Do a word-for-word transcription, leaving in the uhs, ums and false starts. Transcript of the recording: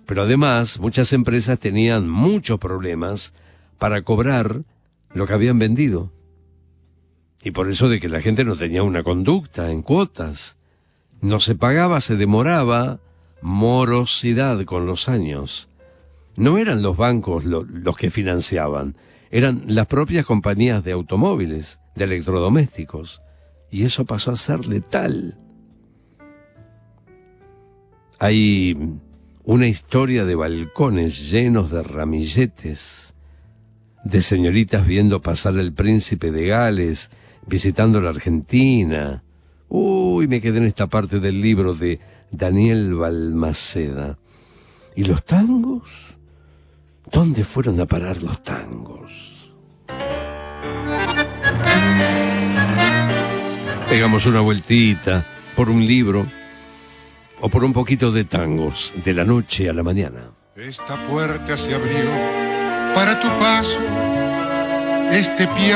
Pero además, muchas empresas tenían muchos problemas para cobrar lo que habían vendido. Y por eso de que la gente no tenía una conducta en cuotas. No se pagaba, se demoraba, morosidad con los años. No eran los bancos lo, los que financiaban, eran las propias compañías de automóviles, de electrodomésticos. Y eso pasó a ser letal. Hay una historia de balcones llenos de ramilletes, de señoritas viendo pasar el príncipe de Gales, visitando la Argentina. Uy, me quedé en esta parte del libro de Daniel Balmaceda. ¿Y los tangos? ¿Dónde fueron a parar los tangos? Pegamos una vueltita por un libro o por un poquito de tangos de la noche a la mañana. Esta puerta se abrió para tu paso, este piano